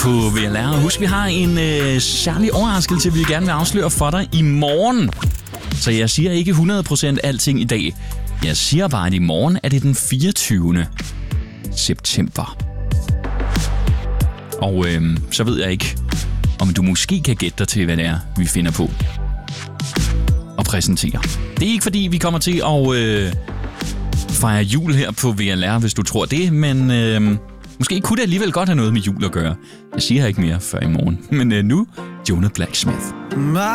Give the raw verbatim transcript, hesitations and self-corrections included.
på V L R. Husk, vi har en øh, særlig overraskelse, vi gerne vil afsløre for dig i morgen. Så jeg siger ikke hundrede procent alting i dag. Jeg siger bare, at i morgen er det den fireogtyvende september. Og øh, så ved jeg ikke, om du måske kan gætte dig til, hvad det er, vi finder på og præsentere. Det er ikke fordi, vi kommer til at øh, fejre jul her på V L R, hvis du tror det, men øh, måske kunne det alligevel godt have noget med jul at gøre. Jeg siger ikke mere før i morgen. Men øh, nu, Jonah Blacksmith.